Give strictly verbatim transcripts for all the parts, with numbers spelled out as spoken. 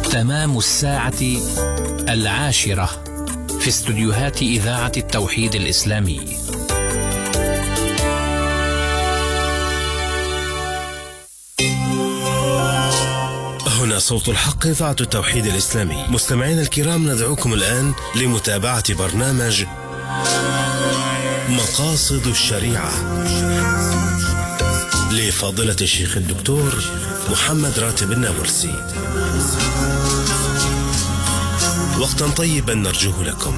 تمام الساعة العاشرة في استديوهات إذاعة التوحيد الإسلامي. هنا صوت الحق إذاعة التوحيد الإسلامي. مستمعينا الكرام، ندعوكم الآن لمتابعة برنامج مقاصد الشريعة لفضيلة الشيخ الدكتور محمد راتب النابلسي. وقتا طيبا نرجوه لكم.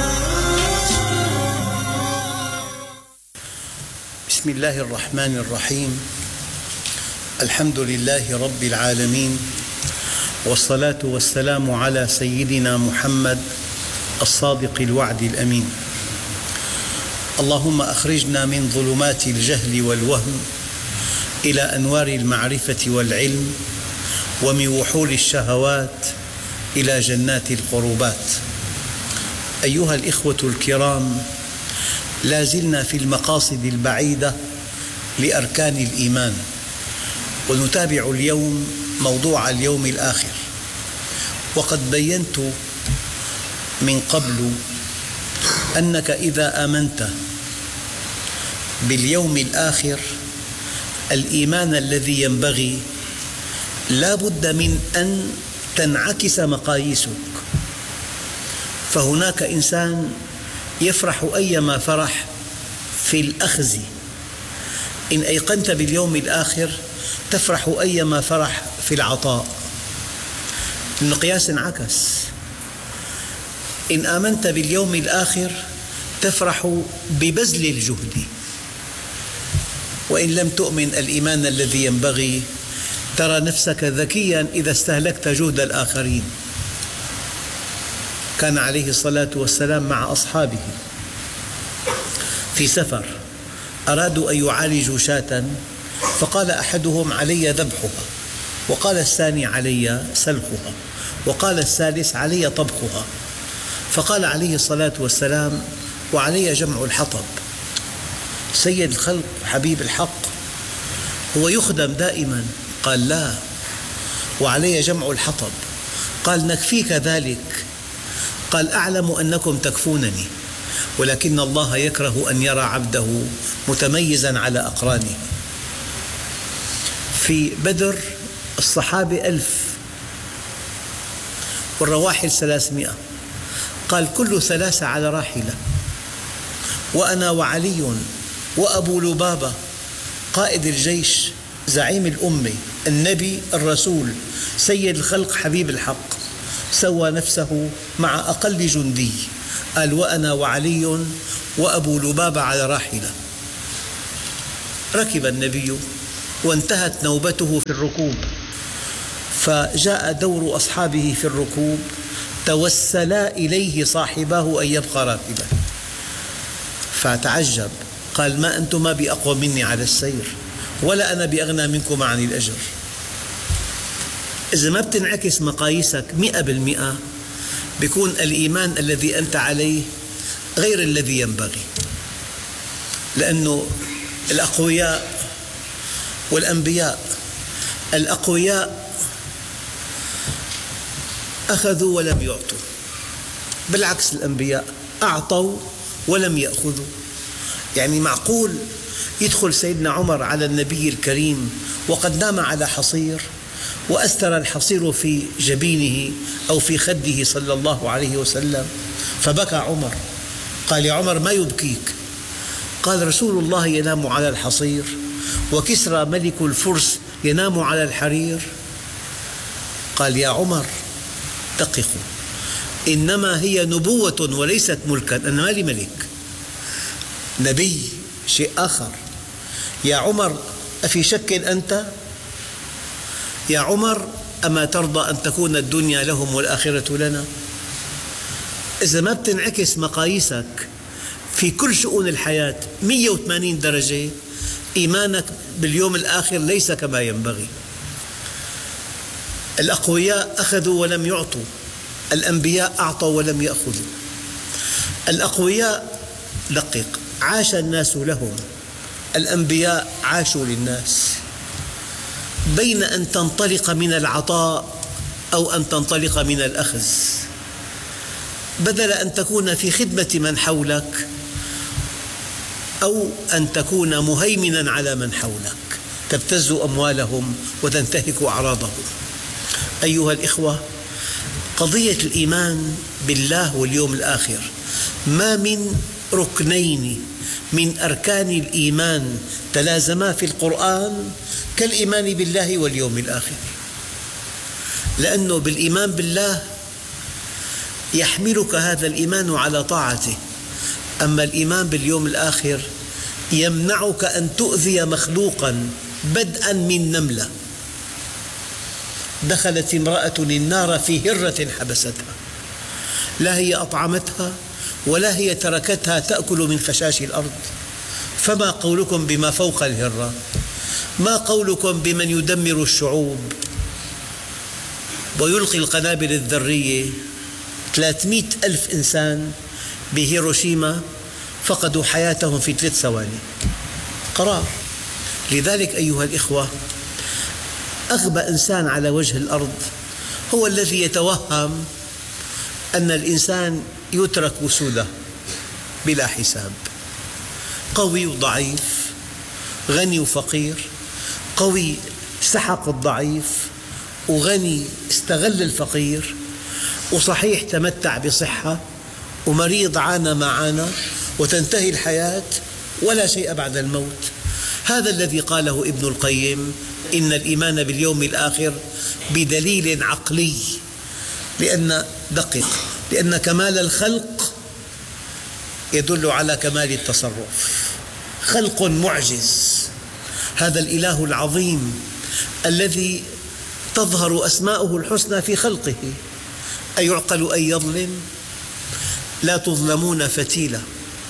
بسم الله الرحمن الرحيم. الحمد لله رب العالمين، والصلاة والسلام على سيدنا محمد الصادق الوعد الأمين. اللهم أخرجنا من ظلمات الجهل والوهم إلى أنوار المعرفة والعلم، ومن وحول الشهوات إلى جنات القربات. أيها الإخوة الكرام، لا زلنا في المقاصد البعيدة لأركان الإيمان، ونتابع اليوم موضوع اليوم الآخر. وقد بينت من قبل أنك إذا آمنت باليوم الآخر الإيمان الذي ينبغي، لا بد من أن تنعكس مقاييسك. فهناك إنسان يفرح أيما فرح في الأخذ، إن أيقنت باليوم الآخر تفرح أيما فرح في العطاء. المقياس انعكس. إن آمنت باليوم الآخر تفرح ببذل الجهد، وإن لم تؤمن الإيمان الذي ينبغي ترى نفسك ذكيا إذا استهلكت جهد الآخرين. كان عليه الصلاة والسلام مع أصحابه في سفر، أرادوا أن يعالجوا شاة، فقال أحدهم: علي ذبحها، وقال الثاني: علي سلخها، وقال الثالث: علي طبخها. فقال عليه الصلاة والسلام: وعلي جمع الحطب. سيد الخلق حبيب الحق هو يخدم دائما. قال: لا، وعلي جمع الحطب. قال: نكفيك ذلك. قال: أعلم أنكم تكفونني، ولكن الله يكره أن يرى عبده متميزا على أقرانه. في بدر الصحابة ألف والرواحل ثلاثمائة. قال: كل ثلاثة على راحلة، وأنا وعلي وأبو لبابة قائد الجيش، زعيم الأمة، النبي الرسول، سيد الخلق حبيب الحق، سوى نفسه مع أقل جندي. قال: وأنا وعلي وأبو لبابة على راحلة. ركب النبي وانتهت نوبته في الركوب، فجاء دور أصحابه في الركوب، توسلا إليه صاحباه أن يبقى راكبا، فتعجب. قال: ما أنتما بأقوى مني على السير، ولا أنا بأغنى منكم عن الأجر. إذا ما بتنعكس مقاييسك مئة بالمئة بيكون الإيمان الذي أنت عليه غير الذي ينبغي. لأنه الأقوياء والأنبياء، الأقوياء أخذوا ولم يعطوا، بالعكس الأنبياء أعطوا ولم يأخذوا. يعني معقول يدخل سيدنا عمر على النبي الكريم وقد نام على حصير، وأثر الحصير في جبينه أو في خده صلى الله عليه وسلم، فبكى عمر. قال: يا عمر ما يبكيك؟ قال: رسول الله ينام على الحصير، وكسرى ملك الفرس ينام على الحرير. قال: يا عمر دققوا، إنما هي نبوة وليست ملكا، أنا مالي ملك، نبي شيء آخر. يا عمر أفي شك أنت؟ يا عمر أما ترضى أن تكون الدنيا لهم والآخرة لنا؟ إذا ما بتنعكس مقاييسك في كل شؤون الحياة مئة وثمانين درجة، إيمانك باليوم الآخر ليس كما ينبغي. الأقوياء أخذوا ولم يعطوا، الأنبياء أعطوا ولم يأخذوا. الأقوياء دقق عاش الناس لهم، الأنبياء عاشوا للناس. بين أن تنطلق من العطاء أو أن تنطلق من الأخذ، بدل أن تكون في خدمة من حولك أو أن تكون مهيمناً على من حولك تبتز أموالهم وتنتهك أعراضهم. أيها الإخوة، قضية الإيمان بالله واليوم الآخر ما من ركنين من أركان الإيمان تلازما في القرآن كالإيمان بالله واليوم الآخر، لأنه بالإيمان بالله يحملك هذا الإيمان على طاعته، أما الإيمان باليوم الآخر يمنعك أن تؤذي مخلوقاً بدءاً من نملة. دخلت امرأة النار في هرة حبستها، لا هي أطعمتها ولا هي تركتها تأكل من خشاش الأرض، فما قولكم بما فوق الهرة؟ ما قولكم بمن يدمر الشعوب ويلقي القنابل الذرية؟ ثلاثمئة ألف إنسان بهيروشيما فقدوا حياتهم في ثلاث ثواني. قرار. لذلك أيها الإخوة، أغبى إنسان على وجه الأرض هو الذي يتوهم أن الإنسان يترك وسوده بلا حساب، قوي وضعيف، غني وفقير، قوي سحق الضعيف، وغني استغل الفقير، وصحيح تمتع بصحة، ومريض عانى ما عانى، وتنتهي الحياة ولا شيء بعد الموت. هذا الذي قاله ابن القيم: إن الإيمان باليوم الآخر بدليل عقلي، لأن دقق لأن كمال الخلق يدل على كمال التصرف. خلق معجز، هذا الإله العظيم الذي تظهر أسماؤه الحسنى في خلقه، أيعقل أن يظلم؟ لا تظلمون فتيلة،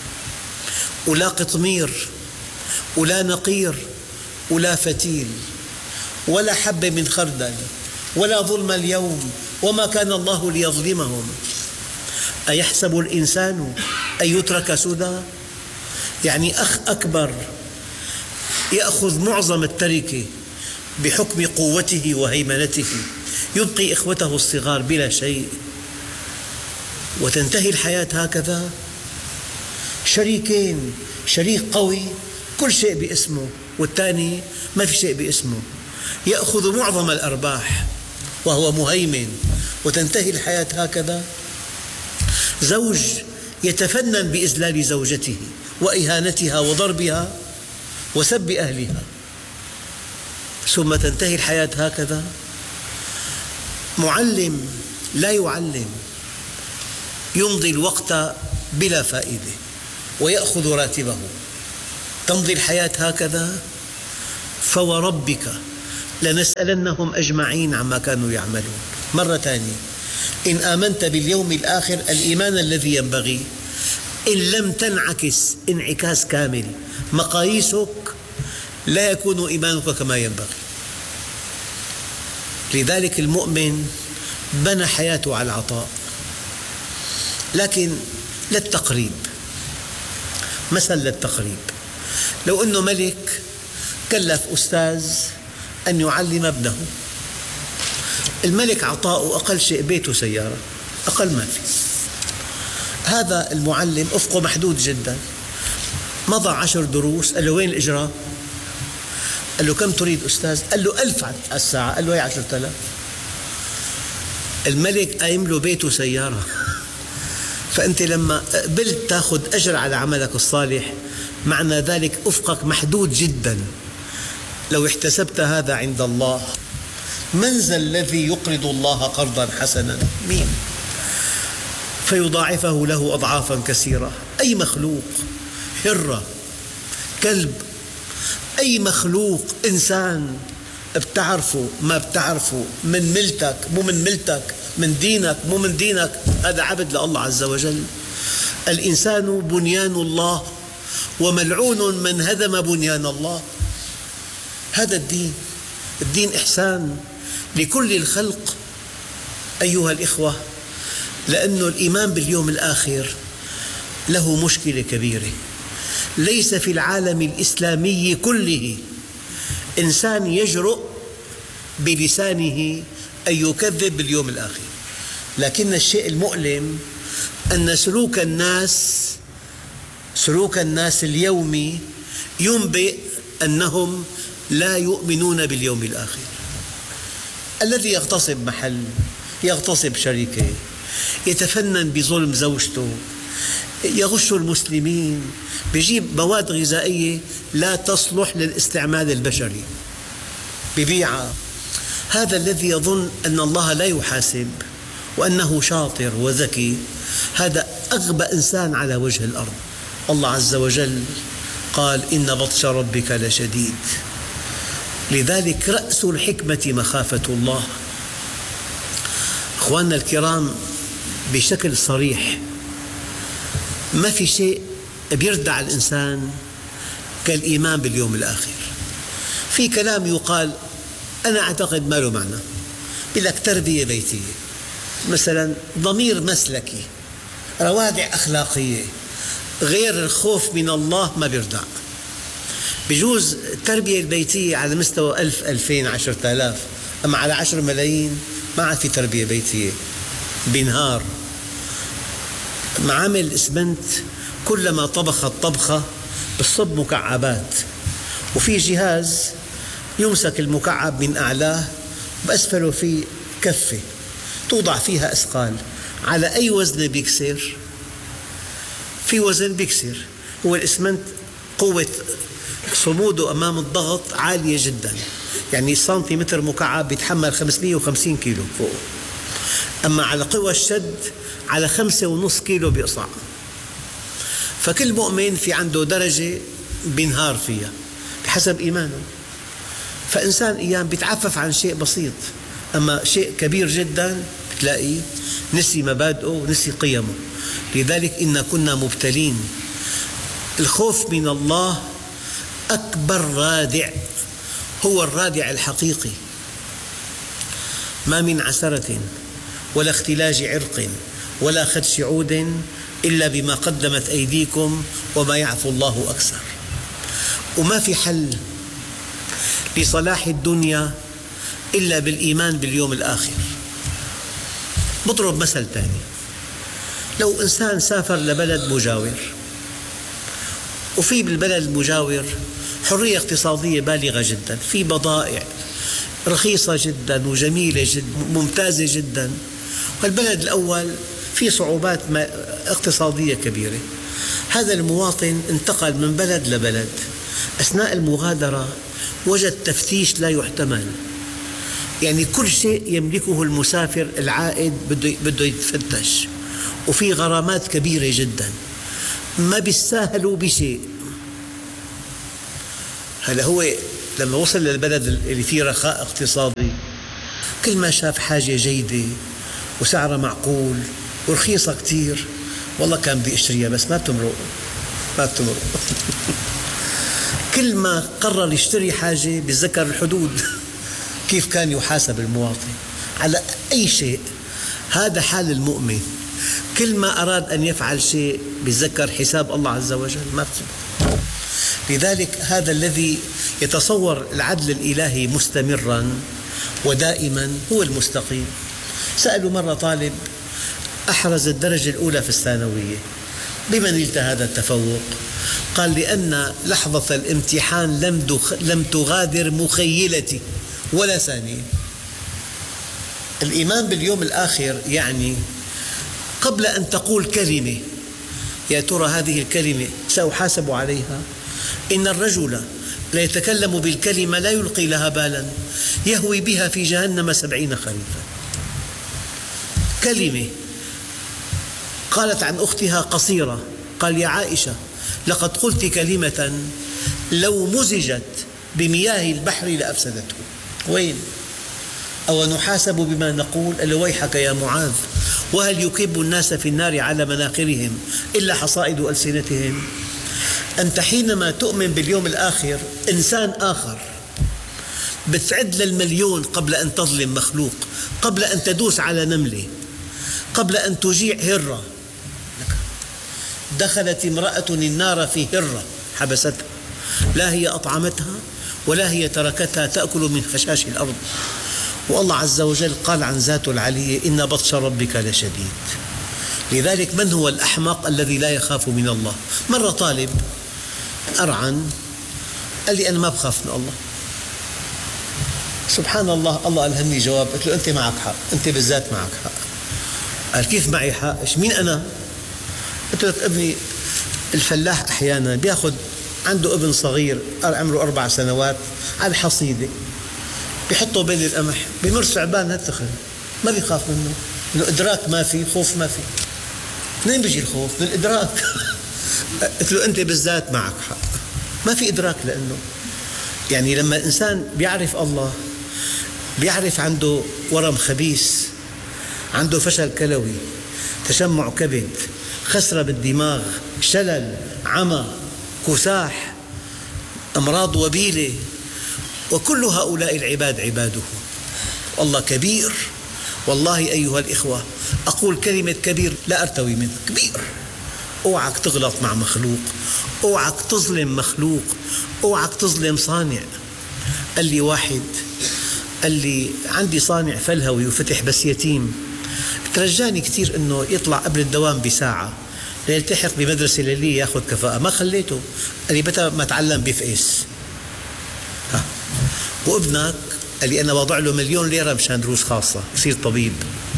ولا قطمير، ولا نقير، ولا فتيل، ولا حب من خردل، ولا ظلم اليوم، وما كان الله ليظلمهم. أيحسب الإنسان أن يترك سدى؟ يعني أخ أكبر يأخذ معظم التركة بحكم قوته وهيمنته، يبقي إخوته الصغار بلا شيء، وتنتهي الحياة هكذا. شريكين، شريك قوي كل شيء باسمه، والثاني ما في شيء باسمه، يأخذ معظم الأرباح وهو مهيمن، وتنتهي الحياة هكذا. زوج يتفنن بإذلال زوجته وإهانتها وضربها وسب أهلها، ثم تنتهي الحياة هكذا. معلم لا يعلم، يمضي الوقت بلا فائدة ويأخذ راتبه، تمضي الحياة هكذا. فوربك لنسألنهم أجمعين عما كانوا يعملون. مرة ثانية، إن آمنت باليوم الآخر الإيمان الذي ينبغي، إن لم تنعكس انعكاس كامل مقاييسك، لا يكون إيمانك كما ينبغي. لذلك المؤمن بنى حياته على العطاء، لكن للتقريب. مثل للتقريب، لو أنه ملك كلف أستاذ أن يعلم ابنه، الملك عطاؤه أقل شيء بيت وسيارة، أقل ما في. هذا المعلم أفقه محدود جدا، مضى عشر دروس، قال له وين الإجراء؟ قال له كم تريد أستاذ؟ قال له ألف على الساعة. قال له هي عشرة آلاف. الملك قايم له بيت وسيارة. فأنت لما قبلت تأخذ أجر على عملك الصالح، معنى ذلك أفقك محدود جدا. لو احتسبت هذا عند الله، من ذا الذي يقرض الله قرضا حسنا؟ مين؟ فيضاعفه له أضعافا كثيرة. أي مخلوق، هرة، كلب، أي مخلوق، إنسان، بتعرفه ما بتعرفه، من ملتك مو من ملتك، من دينك مو من دينك، هذا عبد لله عز وجل. الإنسان بنيان الله، وملعون من هدم بنيان الله. هذا الدين، الدين إحسان لكل الخلق أيها الإخوة. لأن الإيمان باليوم الآخر له مشكلة كبيرة. ليس في العالم الإسلامي كله إنسان يجرؤ بلسانه أن يكذب باليوم الآخر. لكن الشيء المؤلم أن سلوك الناس سلوك الناس اليومي ينبئ أنهم لا يؤمنون باليوم الآخر. الذي يغتصب محل، يغتصب شركة، يتفنن بظلم زوجته، يغش المسلمين، يجيب مواد غذائية لا تصلح للاستعمال البشري ببيعها، هذا الذي يظن أن الله لا يحاسب وأنه شاطر وذكي، هذا أغبى إنسان على وجه الأرض. الله عز وجل قال إن بطش ربك لشديد. لذلك رأس الحكمة مخافة الله. أخواننا الكرام، بشكل صريح ما في شيء بيردع الإنسان كالإيمان باليوم الآخر. في كلام يقال أنا أعتقد ما له معنى، يقول لك تربية بيتية مثلا، ضمير مسلكي، روادع أخلاقية، غير الخوف من الله ما بيردع. بجوز التربية البيتية على مستوى ألف ألفين عشرة آلاف، أما على عشر ملايين ما عاد في تربية بيتية، بينهار. معامل الإسمنت كلما طبخت طبخة بتصب مكعبات، وفي جهاز يمسك المكعب من أعلاه وبأسفله في كفة توضع فيها أثقال، على أي وزن بيكسر؟ في وزن بيكسر. هو الإسمنت قوة صموده أمام الضغط عالية جدا، يعني سنتيمتر مكعب يتحمل خمسمئة وخمسين كيلو فوق، أما على قوى الشد على خمسة ونص كيلو بيقصع. فكل مؤمن في عنده درجة بينهار فيها بحسب إيمانه. فإنسان أيام بيتعفف عن شيء بسيط، أما شيء كبير جدا بتلاقيه نسي مبادئه ونسي قيمه. لذلك إن كنا مبتلين. الخوف من الله أكبر رادع، هو الرادع الحقيقي. ما من عسرة ولا اختلاج عرق ولا خدش عود إلا بما قدمت أيديكم وما يعفو الله أكثر. وما في حل لصلاح الدنيا إلا بالإيمان باليوم الآخر. بضرب مثل ثاني، لو إنسان سافر لبلد مجاور وفي بالبلد المجاور حرية اقتصادية بالغة جدا، في بضائع رخيصة جدا وجميلة جدا ممتازة جدا، والبلد الأول في صعوبات اقتصادية كبيرة. هذا المواطن انتقل من بلد لبلد، أثناء المغادرة وجد تفتيش لا يحتمل، يعني كل شيء يملكه المسافر العائد بده يتفتش، وفي غرامات كبيرة جدا، ما بيستاهلوا بشيء. هلا هو لما وصل للبلد اللي فيه رخاء اقتصادي، كل ما شاف حاجة جيدة وسعرها معقول ورخيصة كتير، والله كان بده يشتريها بس ما بتمرق ما بتمرق كل ما قرر يشتري حاجة بيتذكر الحدود كيف كان يحاسب المواطن على أي شيء. هذا حال المؤمن، كل ما أراد أن يفعل شيء بيتذكر حساب الله عز وجل ما بتمرق. لذلك هذا الذي يتصور العدل الإلهي مستمرا ودائما هو المستقيم. سألوا مرة طالب أحرز الدرجة الأولى في الثانوية، بما نلت هذا التفوق؟ قال لأن لحظة الامتحان لم لم تغادر مخيلتي ولا ثانية. الإيمان باليوم الآخر يعني قبل أن تقول كلمة يا ترى هذه الكلمة سأحاسب عليها. إن الرجل لا يتكلم بالكلمة لا يلقي لها بالا يهوي بها في جهنم سبعين خريفا. كلمة قالت عن أختها قصيرة، قال يا عائشة لقد قلت كلمة لو مزجت بمياه البحر لأفسدته. وين؟ أو نحاسب بما نقول؟ قال ويحك يا معاذ، وهل يكب الناس في النار على مناخرهم إلا حصائد ألسنتهم؟ أنت حينما تؤمن باليوم الآخر إنسان آخر، بتعد للمليون قبل أن تظلم مخلوق، قبل أن تدوس على نملة، قبل أن تجيع هرة. دخلت امرأة النار في هرة حبستها، لا هي أطعمتها ولا هي تركتها تأكل من خشاش الأرض، والله عز وجل قال عن ذاته العلية إن بطش ربك لشديد. لذلك من هو الأحمق الذي لا يخاف من الله؟ مرة طالب أرعن قال لي أنا ما بخاف من الله. سبحان الله، الله ألهمني جواب، قلت له أنت معك حق، أنت بالذات معك حق. قال كيف معي حق؟ مين أنا؟ قلت له ابني الفلاح أحيانا بيأخذ عنده ابن صغير عمره أربع سنوات على الحصيدة، بيحطه بين القمح، بمر ثعبان هالتخن، ما بيخاف منه، إنه إدراك ما في، خوف ما في. منين بيجي الخوف؟ من الإدراك. قلت له أنت بالذات معك حق، ما في إدراك. لأنه يعني لما الإنسان بيعرف الله، بيعرف عنده ورم خبيث، عنده فشل كلوي، تشمع كبد، خسرة بالدماغ، شلل، عمى، كساح، أمراض وبيلة، وكل هؤلاء العباد عباده. الله كبير، والله أيها الإخوة أقول كلمة كبير لا أرتوي منها، كبير. أوعك تغلط مع مخلوق، أوعك تظلم مخلوق، أوعك تظلم صانع. قال لي واحد، قال لي عندي صانع فلهوي وفتح بس يتيم، ترجاني كثير أنه يطلع قبل الدوام بساعة ليلتحق بمدرسة ليلية يأخذ كفاءة، ما خليته. قال لي متى ما تعلم بيفقس. ها. وابنك قال لي أنا وضع له مليون ليرة مشان دروس خاصة يصير طبيب.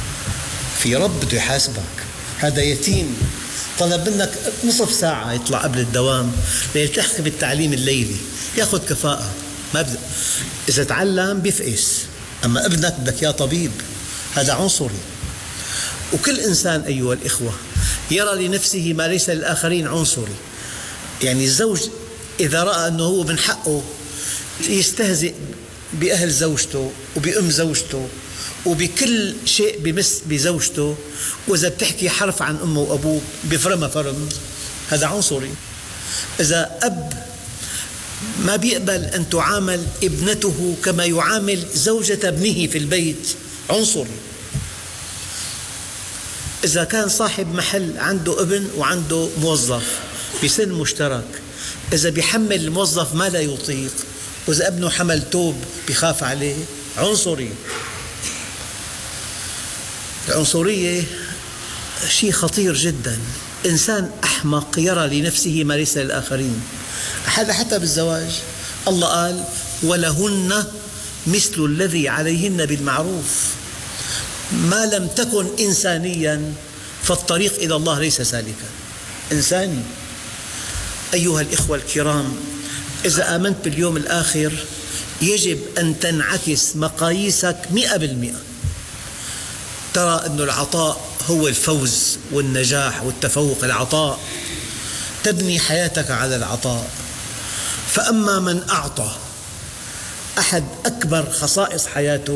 في رب بده يحاسبك، هذا يتيم طلب منك نصف ساعة يطلع قبل الدوام ليلتحق بالتعليم الليلي يأخذ كفاءة. ما بدأ. إذا تعلم بيفقس، أما ابنك بدك يا طبيب، هذا عنصري. وكل إنسان أيها الإخوة يرى لنفسه ما ليس للآخرين عنصري. يعني الزوج إذا رأى أنه هو من حقه يستهزئ بأهل زوجته وبأم زوجته وبكل شيء بمس بزوجته، وإذا بتحكي حرف عن أمه وأبوه بفرمها فرم، هذا عنصري. إذا أب ما بيقبل أن تعامل ابنته كما يعامل زوجة ابنه في البيت، عنصري. إذا كان صاحب محل عنده ابن وعنده موظف بسن مشترك، إذا بيحمل الموظف ما لا يطيق، وإذا ابنه حمل توب بيخاف عليه، عنصري. العنصرية شيء خطير جدا. إنسان أحمق يرى لنفسه ما ليس للآخرين. هذا حتى بالزواج الله قال ولهن مثل الذي عليهن بالمعروف. ما لم تكن إنسانيا فالطريق إلى الله ليس سالكا. إنساني. أيها الإخوة الكرام، إذا آمنت باليوم الآخر يجب أن تنعكس مقاييسك مئة بالمئة. ترى أن العطاء هو الفوز والنجاح والتفوق. العطاء تبني حياتك على العطاء. فأما من أعطى، أحد أكبر خصائص حياته